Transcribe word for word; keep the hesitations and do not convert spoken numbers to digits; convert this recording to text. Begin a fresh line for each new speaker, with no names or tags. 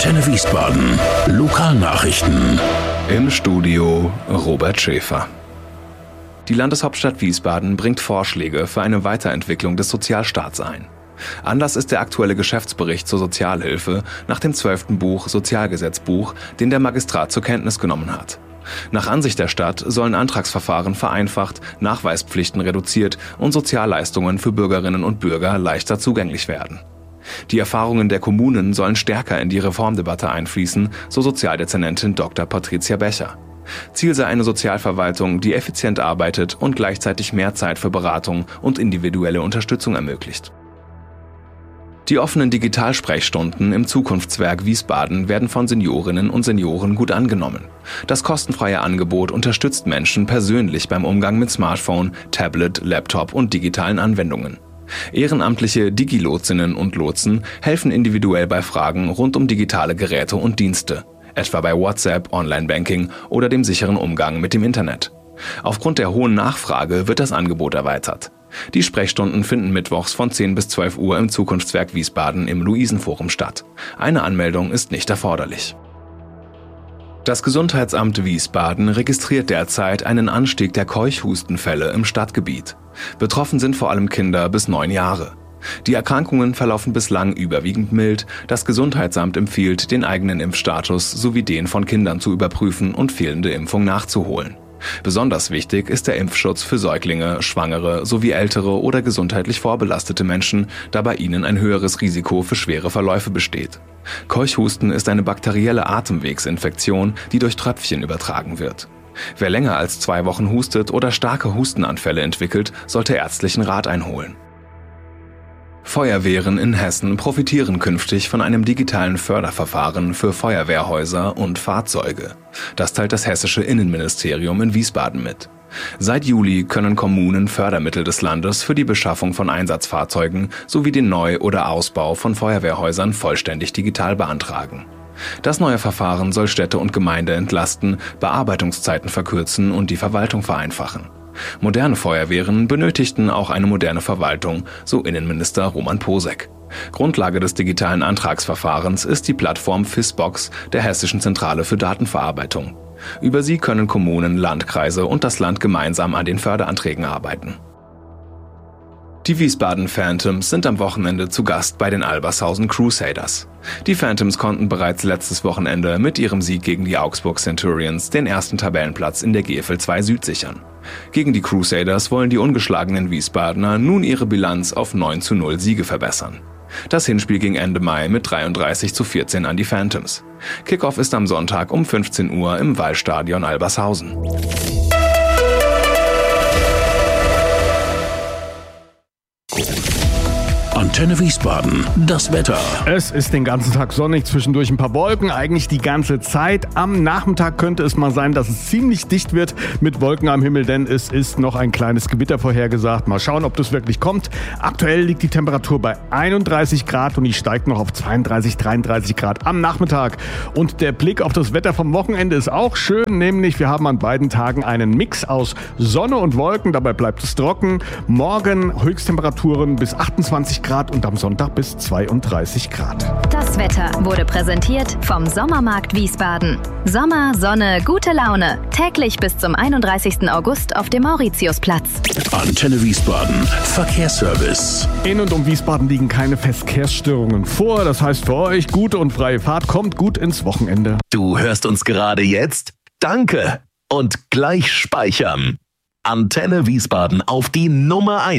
Antenne Wiesbaden. Lokalnachrichten.
Im Studio Robert Schäfer. Die Landeshauptstadt Wiesbaden bringt Vorschläge für eine Weiterentwicklung des Sozialstaats ein. Anlass ist der aktuelle Geschäftsbericht zur Sozialhilfe nach dem zwölften Buch Sozialgesetzbuch, den der Magistrat zur Kenntnis genommen hat. Nach Ansicht der Stadt sollen Antragsverfahren vereinfacht, Nachweispflichten reduziert und Sozialleistungen für Bürgerinnen und Bürger leichter zugänglich werden. Die Erfahrungen der Kommunen sollen stärker in die Reformdebatte einfließen, so Sozialdezernentin Doktor Patricia Becher. Ziel sei eine Sozialverwaltung, die effizient arbeitet und gleichzeitig mehr Zeit für Beratung und individuelle Unterstützung ermöglicht. Die offenen Digitalsprechstunden im Zukunftswerk Wiesbaden werden von Seniorinnen und Senioren gut angenommen. Das kostenfreie Angebot unterstützt Menschen persönlich beim Umgang mit Smartphone, Tablet, Laptop und digitalen Anwendungen. Ehrenamtliche Digilotsinnen und Lotsen helfen individuell bei Fragen rund um digitale Geräte und Dienste, etwa bei WhatsApp, Online-Banking oder dem sicheren Umgang mit dem Internet. Aufgrund der hohen Nachfrage wird das Angebot erweitert. Die Sprechstunden finden mittwochs von zehn bis zwölf Uhr im Zukunftswerk Wiesbaden im Luisenforum statt. Eine Anmeldung ist nicht erforderlich. Das Gesundheitsamt Wiesbaden registriert derzeit einen Anstieg der Keuchhustenfälle im Stadtgebiet. Betroffen sind vor allem Kinder bis neun Jahre. Die Erkrankungen verlaufen bislang überwiegend mild. Das Gesundheitsamt empfiehlt, den eigenen Impfstatus sowie den von Kindern zu überprüfen und fehlende Impfung nachzuholen. Besonders wichtig ist der Impfschutz für Säuglinge, Schwangere sowie ältere oder gesundheitlich vorbelastete Menschen, da bei ihnen ein höheres Risiko für schwere Verläufe besteht. Keuchhusten ist eine bakterielle Atemwegsinfektion, die durch Tröpfchen übertragen wird. Wer länger als zwei Wochen hustet oder starke Hustenanfälle entwickelt, sollte ärztlichen Rat einholen. Feuerwehren in Hessen profitieren künftig von einem digitalen Förderverfahren für Feuerwehrhäuser und Fahrzeuge. Das teilt das hessische Innenministerium in Wiesbaden mit. Seit Juli können Kommunen Fördermittel des Landes für die Beschaffung von Einsatzfahrzeugen sowie den Neu- oder Ausbau von Feuerwehrhäusern vollständig digital beantragen. Das neue Verfahren soll Städte und Gemeinde entlasten, Bearbeitungszeiten verkürzen und die Verwaltung vereinfachen. Moderne Feuerwehren benötigten auch eine moderne Verwaltung, so Innenminister Roman Posek. Grundlage des digitalen Antragsverfahrens ist die Plattform FISBox der Hessischen Zentrale für Datenverarbeitung. Über sie können Kommunen, Landkreise und das Land gemeinsam an den Förderanträgen arbeiten. Die Wiesbaden Phantoms sind am Wochenende zu Gast bei den Albershausen Crusaders. Die Phantoms konnten bereits letztes Wochenende mit ihrem Sieg gegen die Augsburg Centurions den ersten Tabellenplatz in der G F L zwei Süd sichern. Gegen die Crusaders wollen die ungeschlagenen Wiesbadener nun ihre Bilanz auf neun zu null Siege verbessern. Das Hinspiel ging Ende Mai mit dreiunddreißig zu vierzehn an die Phantoms. Kickoff ist am Sonntag um fünfzehn Uhr im Wallstadion Albershausen.
Antenne Wiesbaden, das Wetter.
Es ist den ganzen Tag sonnig, zwischendurch ein paar Wolken, eigentlich die ganze Zeit. Am Nachmittag könnte es mal sein, dass es ziemlich dicht wird mit Wolken am Himmel, denn es ist noch ein kleines Gewitter vorhergesagt. Mal schauen, ob das wirklich kommt. Aktuell liegt die Temperatur bei einunddreißig Grad und die steigt noch auf zweiunddreißig, dreiunddreißig Grad am Nachmittag. Und der Blick auf das Wetter vom Wochenende ist auch schön, nämlich wir haben an beiden Tagen einen Mix aus Sonne und Wolken, dabei bleibt es trocken. Morgen Höchsttemperaturen bis achtundzwanzig Grad und am Sonntag bis zweiunddreißig Grad.
Das Wetter wurde präsentiert vom Sommermarkt Wiesbaden. Sommer, Sonne, gute Laune. Täglich bis zum einunddreißigsten August auf dem Mauritiusplatz.
Antenne Wiesbaden, Verkehrsservice.
In und um Wiesbaden liegen keine Verkehrsstörungen vor. Das heißt für euch, gute und freie Fahrt, kommt gut ins Wochenende.
Du hörst uns gerade jetzt? Danke! Und gleich speichern. Antenne Wiesbaden auf die Nummer eins.